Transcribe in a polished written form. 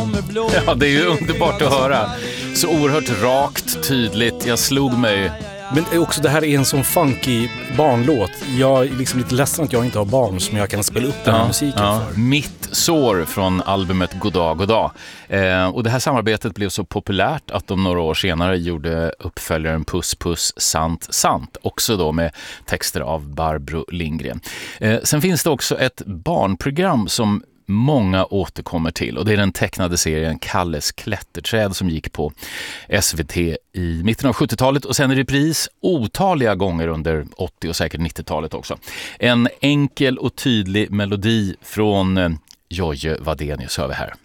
Ja, det är ju underbart att höra. Så oerhört rakt, tydligt. Jag slog mig. Men också det här är en sån funky barnlåt. Jag är liksom lite ledsen att jag inte har barn som jag kan spela upp den här musiken för. Mitt sår från albumet Goddag, Goddag. Och det här samarbetet blev så populärt att de några år senare gjorde uppföljaren Puss, Puss, Sant, Sant. Också då med texter av Barbro Lindgren. Sen finns det också ett barnprogram som många återkommer till, och det är den tecknade serien Kalles klätterträd som gick på SVT i mitten av 70-talet och sen i repris otaliga gånger under 80- och säkert 90-talet också. En enkel och tydlig melodi från Jojje Wadenius hör vi här.